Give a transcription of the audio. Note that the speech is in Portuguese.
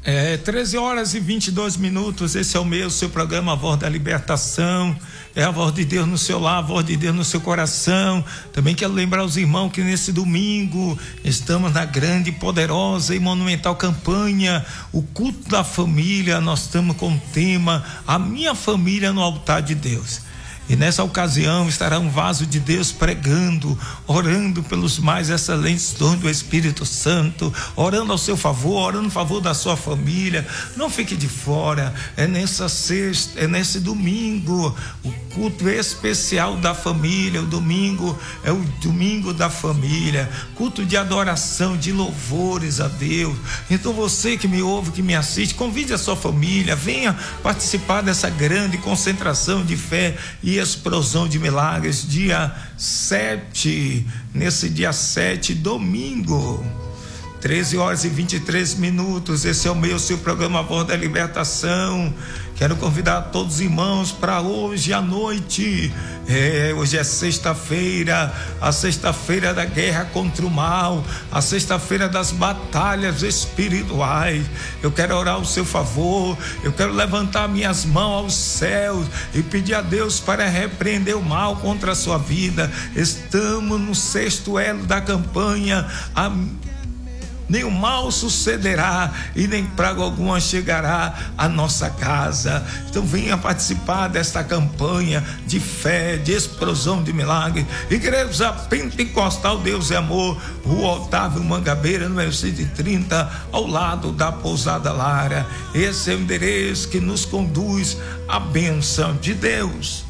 13 horas e 22 minutos, esse é o meu, seu programa A Voz da Libertação, é a voz de Deus no seu lar, a voz de Deus no seu coração. Também quero lembrar os irmãos que nesse domingo estamos na grande, poderosa e monumental campanha, o culto da família. Nós estamos com o tema, a minha família no altar de Deus. E nessa ocasião estará um vaso de Deus pregando, orando pelos mais excelentes dons do Espírito Santo, orando ao seu favor, orando a favor da sua família. Não fique de fora, é nessa sexta, é nesse domingo, o culto especial da família. O domingo é o domingo da família, culto de adoração, de louvores a Deus. Então você que me ouve, que me assiste, convide a sua família, venha participar dessa grande concentração de fé e explosão de milagres, dia 7, nesse dia 7, domingo, 13 horas e 23 minutos, esse é o meu, seu programa A Voz da Libertação. Quero convidar todos os irmãos para hoje à noite. Hoje é sexta-feira, a sexta-feira da guerra contra o mal, a sexta-feira das batalhas espirituais. Eu quero orar ao seu favor, eu quero levantar minhas mãos aos céus e pedir a Deus para repreender o mal contra a sua vida. Estamos no sexto elo da campanha. Nenhum mal sucederá e nem praga alguma chegará à nossa casa. Então venha participar desta campanha de fé, de explosão de milagres. Igreja Pentecostal Deus é Amor, Rua Otávio Mangabeira, número 130, ao lado da Pousada Lara. Esse é o endereço que nos conduz à bênção de Deus.